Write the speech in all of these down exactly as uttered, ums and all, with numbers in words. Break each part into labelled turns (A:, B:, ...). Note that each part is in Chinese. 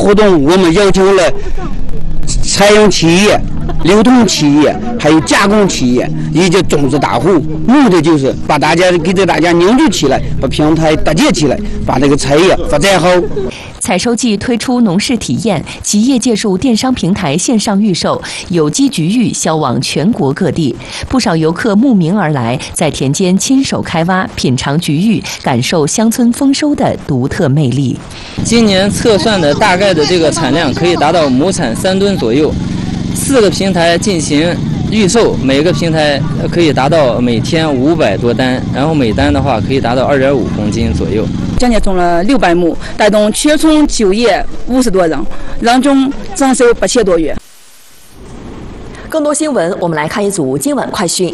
A: 活动，我们要求了采用企业、流通企业，还有加工企业以及种子大户，目的就是把大家给大家凝聚起来，把平台搭建起来，把这个产业发展好。
B: 采收季推出农事体验，企业借助电商平台线上预售有机菊芋，销往全国各地。不少游客慕名而来，在田间亲手开挖，品尝菊芋，感受乡村丰收的独特魅力。
C: 今年测算的大概的这个产量可以达到亩产三吨左右，四个平台进行预售，每个平台可以达到每天五百多单，然后每单的话可以达到二点五公斤左右。
D: 将近种了六百亩，带动全村就业五十多人，人均增收八千多元。
B: 更多新闻，我们来看一组今晚快讯。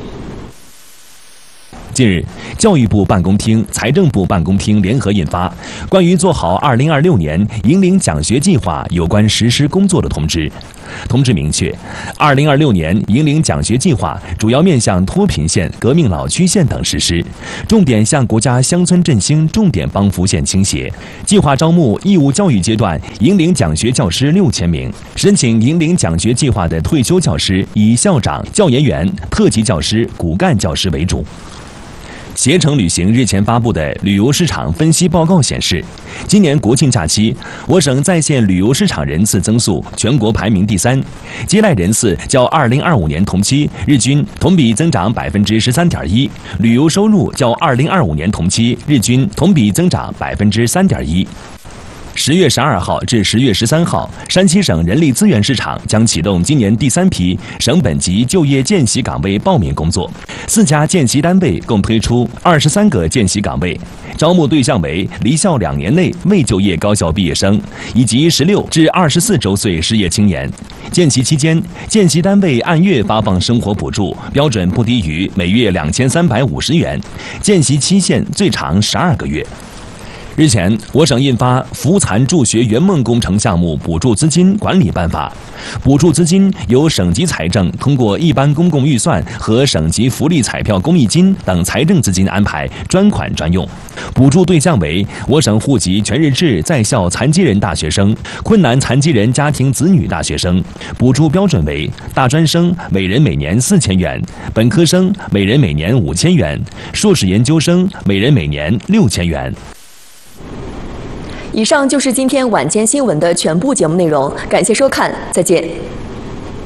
E: 近日，教育部办公厅、财政部办公厅联合印发《关于做好二零二六年银领奖学计划有关实施工作的通知》。通知明确，二零二六年银领奖学计划主要面向脱贫县、革命老区县等实施，重点向国家乡村振兴重点帮扶县倾斜。计划招募义务教育阶段银领奖学教师六千名，申请银领奖学计划的退休教师以校长、教研员、特级教师、骨干教师为主。携程旅行日前发布的旅游市场分析报告显示，今年国庆假期，我省在线旅游市场人次增速全国排名第三，接待人次较二零二五年同期日均同比增长百分之十三点一，旅游收入较二零二五年同期日均同比增长百分之三点一。十月十二号至十月十三号，山西省人力资源市场将启动今年第三批省本级就业见习岗位报名工作。四家见习单位共推出二十三个见习岗位，招募对象为离校两年内未就业高校毕业生以及十六至二十四周岁失业青年。见习期间，见习单位按月发放生活补助，标准不低于每月两千三百五十元，见习期限最长十二个月。日前，我省印发《扶残助学圆梦工程项目补助资金管理办法》，补助资金由省级财政通过一般公共预算和省级福利彩票公益金等财政资金安排专款专用。补助对象为我省户籍全日制在校残疾人大学生、困难残疾人家庭子女大学生。补助标准为大专生每人每年四千元，本科生每人每年五千元，硕士研究生每人每年六千元。
B: 以上就是今天晚间新闻的全部节目内容，感谢收看，再见。